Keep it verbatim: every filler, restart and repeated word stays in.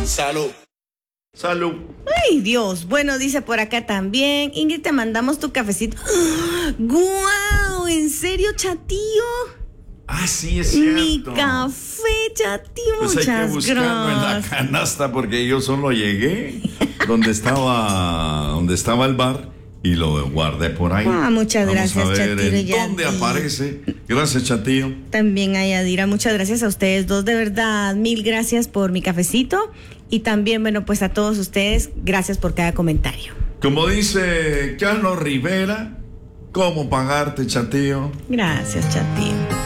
Salud. Salud. Ay, Dios. Bueno, dice por acá también. Ingrid, te mandamos tu cafecito. ¡Guau! ¿En serio, chatío? Ah, sí, es cierto. Mi café, chatío. Pues hay muchas que buscarlo gracias. en la canasta porque yo solo llegué donde estaba, donde estaba el bar y lo guardé por ahí. Ah, muchas Vamos gracias, a ver Chatío en y dónde Yadira. aparece. Gracias, Chatío. También a Yadira, muchas gracias a ustedes dos, de verdad, mil gracias por mi cafecito y también, bueno, pues a todos ustedes, gracias por cada comentario. Como dice Carlos Rivera, ¿cómo pagarte, Chatío? Gracias, Chatío.